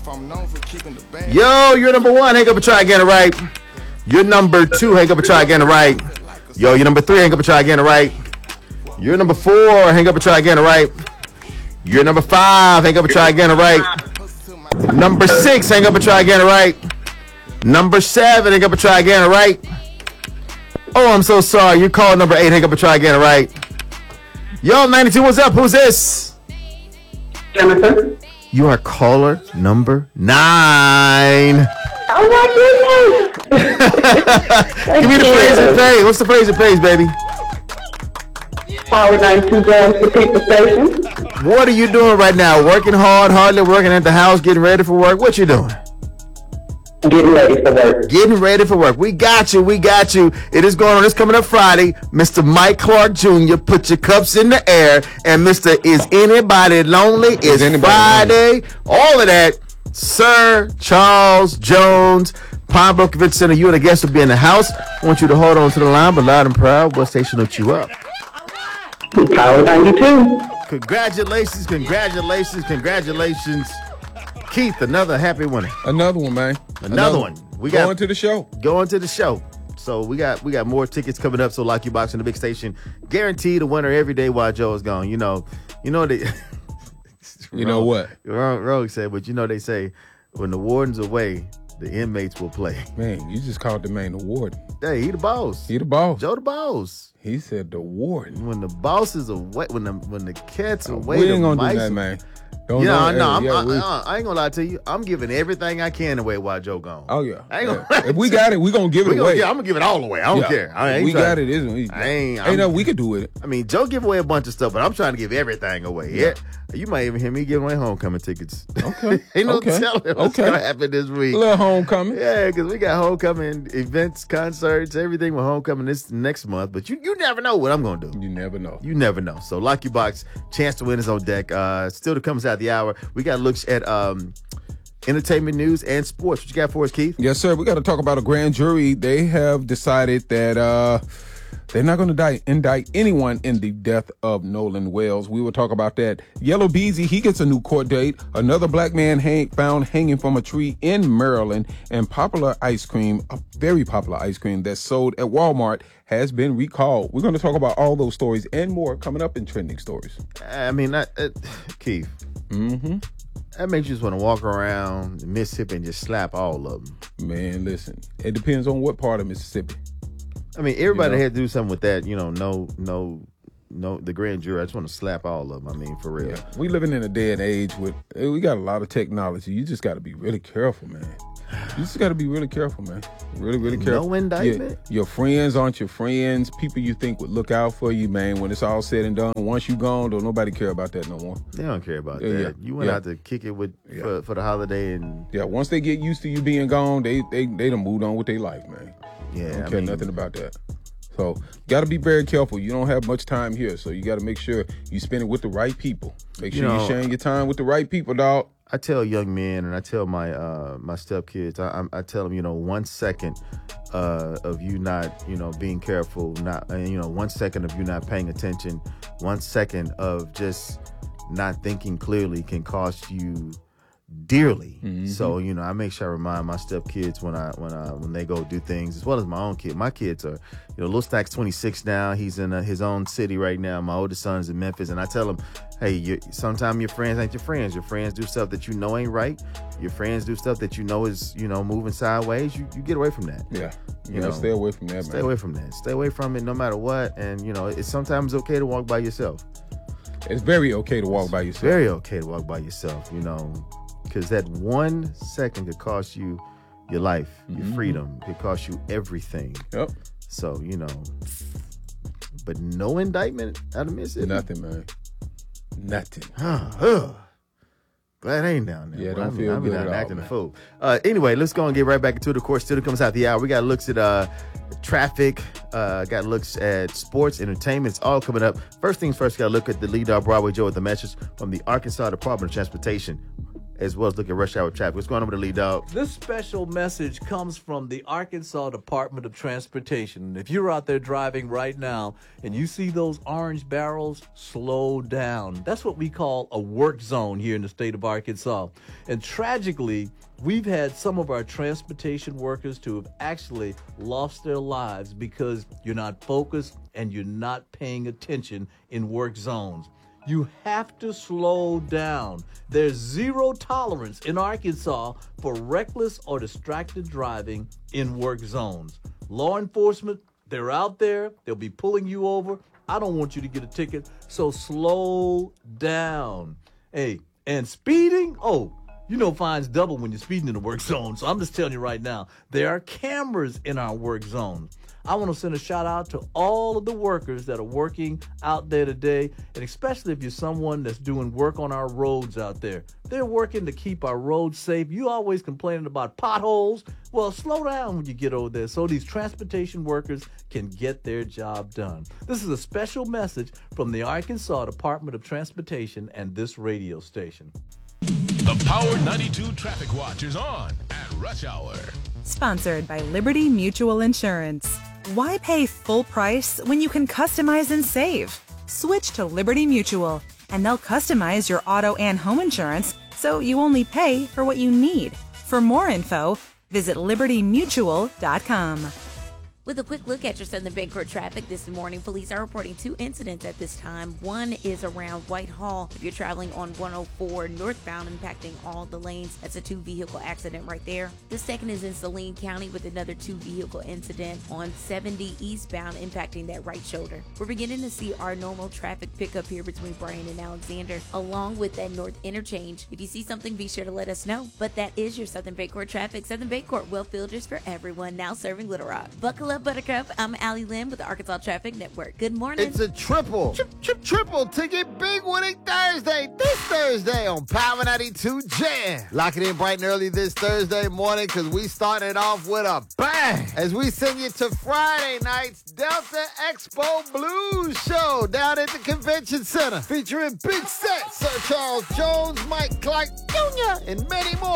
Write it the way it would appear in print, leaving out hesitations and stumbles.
Yo, you're number 1. Hang up and try again, all right? You're number 2. Hang up and try again, all right? Yo, you're number 3. Hang up and try again, all right? You're number 4. Hang up and try again, all right? You're number 5. Hang up and try again, all right? Number 6. Hang up and try again, all right? Number 7. Hang up and try again, all right? Oh, I'm so sorry. You called number 8. Hang up and try again, all right? Yo, 92, what's up? Who's this? Jennifer. You are caller number 9. Oh my goodness. Give me the praise and praise. What's the praise and praise, baby? Power 92 grams to people station. What are you doing right now? Working hard, hardly working at the house, getting ready for work? What you doing? Getting ready for work. Getting ready for work. We got you. We got you. It is going on. It's coming up Friday. Mr. Mike Clark Jr., put your cups in the air. And Mr. Is Anybody Lonely? It's Friday. All of that. Sir Charles Jones, Pine Convention Center. You and the guests will be in the house. I want you to hold on to the line, but loud and proud. What station hooked you up? Power 92. Congratulations, congratulations, congratulations. Keith, another happy winner. Another one, man. Another one. We got going to the show. Going to the show. So we got more tickets coming up. So Lock Your Box in the big station. Guaranteed a winner every day while Joe is gone. You know they. You know what? Rogue said, but they say when the warden's away, the inmates will play. Man, you just called the man the warden. Hey, he the boss. He the boss. Joe the boss. He said the warden. When the boss is away, when the cat's away, we ain't gonna do that, man. I ain't gonna lie to you. I'm giving everything I can away while Joe gone. Oh yeah. I ain't gonna if we got it, we gonna give it away. I'm gonna give it all away. I don't care. We got it, isn't we? Ain't nothing we could do with it. I mean, Joe give away a bunch of stuff, but I'm trying to give everything away. Yeah. You might even hear me giving away homecoming tickets. Okay. Ain't no telling what's gonna happen this week. A little homecoming. Yeah, because we got homecoming events, concerts, everything with homecoming this next month. But you never know what I'm gonna do. You never know. You never know. So Lock Your Box, chance to win is on deck. Still to come out the hour. We got looks at entertainment news and sports. What you got for us, Keith? Yes, sir. We got to talk about a grand jury. They have decided that they're not going to indict anyone in the death of Nolan Wells. We will talk about that. Yellow Beezy, he gets a new court date. Another black man found hanging from a tree in Maryland. And popular ice cream, a very popular ice cream that's sold at Walmart, has been recalled. We're going to talk about all those stories and more coming up in Trending Stories. I mean, Keith. Mm-hmm. That makes you just want to walk around Mississippi and just slap all of them. Man, listen, it depends on what part of Mississippi. I mean, everybody had to do something with that. The grand jury. I just want to slap all of them. I mean, for real. Yeah. We living in a day and age we got a lot of technology. You just got to be really careful, man. You just got to be really careful, man. Really, really careful. No indictment? Your friends aren't your friends. People you think would look out for you, man. When it's all said and done, once you gone, don't nobody care about that no more. They don't care about that. Yeah. You went out to kick it for the holiday. And once they get used to you being gone, they done moved on with their life, man. Yeah, don't care nothing about that. So, got to be very careful. You don't have much time here, so you got to make sure you spend it with the right people. Make sure you're sharing your time with the right people, dog. I tell young men, and I tell my my stepkids, I tell them, 1 second of you not, being careful, 1 second of you not paying attention, 1 second of just not thinking clearly can cost you dearly. Mm-hmm. So I make sure I remind my stepkids when they go do things, as well as my own kid. My kids are, Lil Stack's 26 now. He's in his own city right now. My oldest son is in Memphis, and I tell him, hey, sometimes your friends ain't your friends. Your friends do stuff that ain't right. Your friends do stuff that is moving sideways. You get away from that. Yeah, stay away from that. Stay away from that. Stay away from it no matter what. And it's sometimes okay to walk by yourself. It's very okay to walk by yourself. Very okay to walk by yourself. Because that 1 second could cost you your life, your freedom. It could cost you everything. Yep. So, but no indictment out of Mississippi? Nothing, man. Nothing. Glad I ain't down there. Yeah, don't feel good at all, acting a fool. Anyway, let's go and get right back into the course. Still comes out the hour. We got looks at traffic. Got looks at sports, entertainment. It's all coming up. First things first, got to look at the lead dog Broadway Joe with the message from the Arkansas Department of Transportation. as well as look at rush hour traffic. What's going on with the lead, dog? This special message comes from the Arkansas Department of Transportation. If you're out there driving right now and you see those orange barrels, slow down. That's what we call a work zone here in the state of Arkansas. And tragically, we've had some of our transportation workers to have actually lost their lives because you're not focused and you're not paying attention in work zones. You have to slow down. There's zero tolerance in Arkansas for reckless or distracted driving in work zones. Law enforcement, they're out there. They'll be pulling you over. I don't want you to get a ticket, so slow down. Hey, and speeding, fines double when you're speeding in the work zone. So I'm just telling you right now, there are cameras in our work zones. I want to send a shout out to all of the workers that are working out there today, and especially if you're someone that's doing work on our roads out there. They're working to keep our roads safe. You always complaining about potholes. Well, slow down when you get over there so these transportation workers can get their job done. This is a special message from the Arkansas Department of Transportation and this radio station. The Power 92 Traffic Watch is on at rush hour. Sponsored by Liberty Mutual Insurance. Why pay full price when you can customize and save? Switch to Liberty Mutual, and they'll customize your auto and home insurance so you only pay for what you need. For more info, visit libertymutual.com. With a quick look at your Southern Baycourt traffic this morning, police are reporting 2 incidents at this time. One is around Whitehall. If you're traveling on 104 northbound, impacting all the lanes, that's a 2-vehicle accident right there. The second is in Saline County with another 2-vehicle incident on 70 eastbound, impacting that right shoulder. We're beginning to see our normal traffic pickup here between Bryan and Alexander, along with that north interchange. If you see something, be sure to let us know. But that is your Southern Baycourt traffic. Southern Baycourt, well filters for everyone, now serving Little Rock. Buckle up, Buttercup. I'm Allie Lynn with the Arkansas Traffic Network. Good morning. It's a triple ticket big winning Thursday. This Thursday on Power 92 Jam. Lock it in bright and early this Thursday morning because we starting it off with a bang as we send you to Friday night's Delta Expo Blues Show down at the Convention Center featuring Big Set, Sir Charles Jones, Mike Clark Jr., and many more.